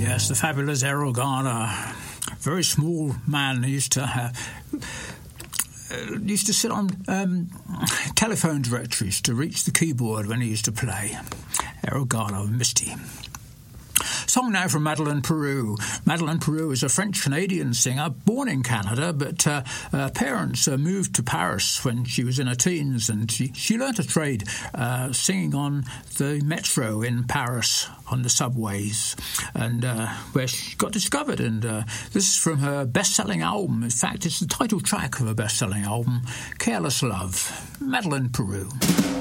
Yes, the fabulous Errol Garner, very small man, used to sit on telephone directories to reach the keyboard when he used to play. Errol Garner, Misty. Song now from Madeleine Peru. Madeleine Peru is a French-Canadian singer born in Canada, but her parents moved to Paris when she was in her teens, and she learnt a trade singing on the metro in Paris, on the subways, and where she got discovered. And this is from her best-selling album. In fact, it's the title track of her best-selling album, Careless Love. Madeleine Peru.